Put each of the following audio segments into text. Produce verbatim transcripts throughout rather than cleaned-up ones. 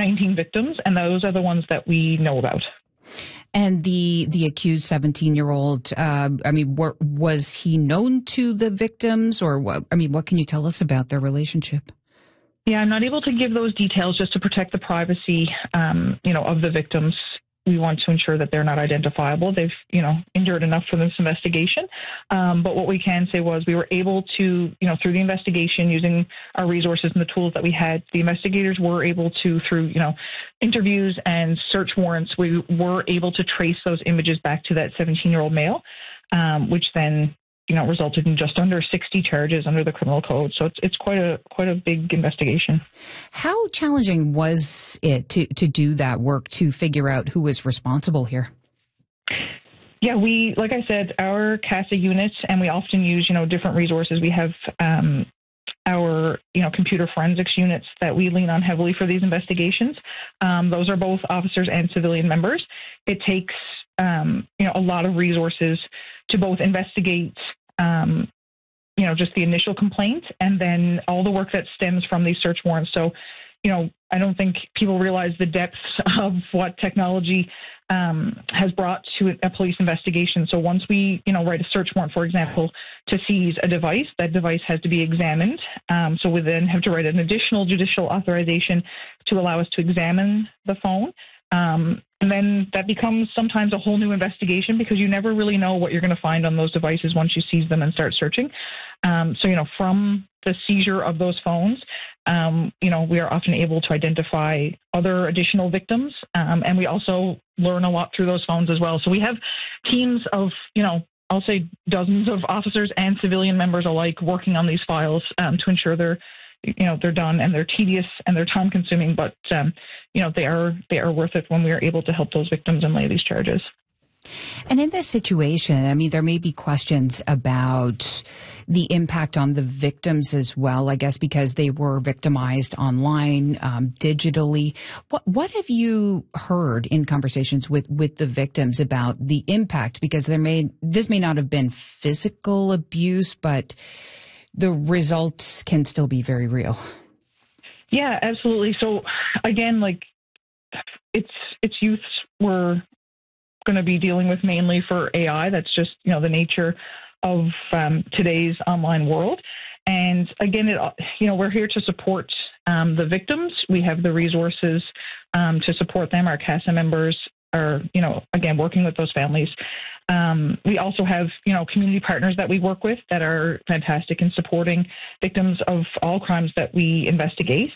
nineteen victims, and those are the ones that we know about. And the the accused seventeen-year-old, uh, I mean, were, was he known to the victims, or what? I mean, what can you tell us about their relationship? Yeah, I'm not able to give those details just to protect the privacy, um, you know, of the victims. We want to ensure that they're not identifiable. They've, you know, endured enough for this investigation. Um, but what we can say was we were able to, you know, through the investigation, using our resources and the tools that we had, the investigators were able to, through, you know, interviews and search warrants, we were able to trace those images back to that seventeen-year-old male, um, which then, you know, resulted in just under sixty charges under the criminal code. So it's it's quite a quite a big investigation. How challenging was it to, to do that work, to figure out who was responsible here? Yeah, we, like I said, our CASA units, and we often use, you know, different resources. We have um, our, you know, computer forensics units that we lean on heavily for these investigations. Um, those are both officers and civilian members. It takes, um, you know, a lot of resources to both investigate, um, you know, just the initial complaint and then all the work that stems from these search warrants. So, you know, I don't think people realize the depths of what technology um, has brought to a police investigation. So once we, you know, write a search warrant, for example, to seize a device, that device has to be examined. Um, so we then have to write an additional judicial authorization to allow us to examine the phone. Um, and then that becomes sometimes a whole new investigation because you never really know what you're going to find on those devices once you seize them and start searching. Um, so, you know, from the seizure of those phones, um, you know, we are often able to identify other additional victims. Um, and we also learn a lot through those phones as well. So we have teams of, you know, I'll say dozens of officers and civilian members alike working on these files um, to ensure they're you know, they're done, and they're tedious and they're time consuming, but, um, you know, they are, they are worth it when we are able to help those victims and lay these charges. And in this situation, I mean, there may be questions about the impact on the victims as well, I guess, because they were victimized online, um, digitally. What, what have you heard in conversations with, with the victims about the impact? Because there may, this may not have been physical abuse, but the results can still be very real. Yeah, absolutely. So again, like it's it's youths we're going to be dealing with mainly for A I. That's just, you know, the nature of um, today's online world. And again, it, you know, we're here to support um, the victims. We have the resources um, to support them. Our CASA members are, you know, again, working with those families. Um, we also have, you know, community partners that we work with that are fantastic in supporting victims of all crimes that we investigate.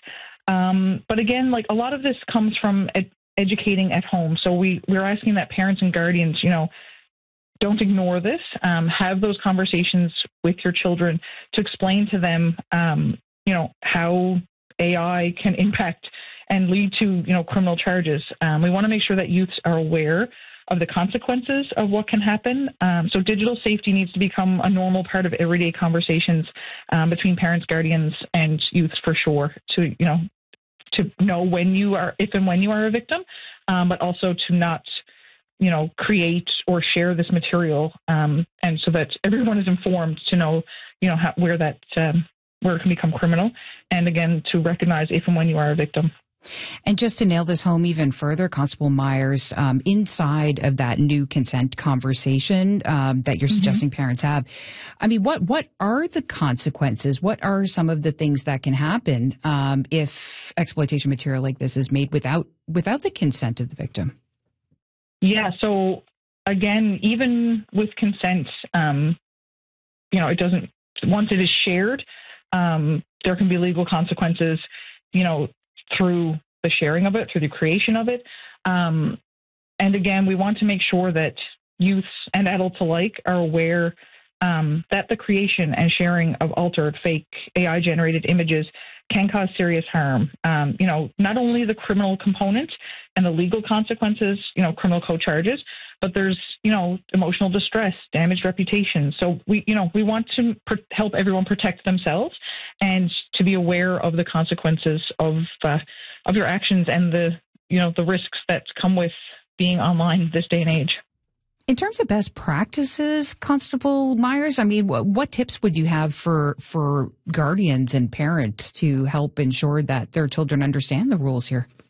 Um, but again, like a lot of this comes from ed- educating at home. So we, we're asking that parents and guardians, you know, don't ignore this. Um, have those conversations with your children to explain to them, um, you know, how A I can impact and lead to, you know, criminal charges. Um, we want to make sure that youths are aware of the consequences of what can happen. Um, so digital safety needs to become a normal part of everyday conversations um, between parents, guardians, and youths for sure. To, you know, to know when you are, if and when you are a victim, um, but also to not, you know, create or share this material, um, and so that everyone is informed to know, you know, how, where that um, where it can become criminal, and again to recognize if and when you are a victim. And just to nail this home even further, Constable Myers, um, inside of that new consent conversation um, that you're mm-hmm. suggesting parents have, I mean, what what are the consequences? What are some of the things that can happen um, if exploitation material like this is made without without the consent of the victim? Yeah. So again, even with consent, um, you know, it doesn't. Once it is shared, um, there can be legal consequences. You know, through the sharing of it, through the creation of it. Um, and again, we want to make sure that youths and adults alike are aware um, that the creation and sharing of altered, fake, A I-generated images can cause serious harm. Um, you know, not only the criminal component and the legal consequences, you know, criminal code charges, but there's, you know, emotional distress, damaged reputation. So we, you know, we want to pr- help everyone protect themselves and to be aware of the consequences of uh, of your actions and the, you know, the risks that come with being online this day and age. In terms of best practices, Constable Myers, I mean, what, what tips would you have for for guardians and parents to help ensure that their children understand the rules here?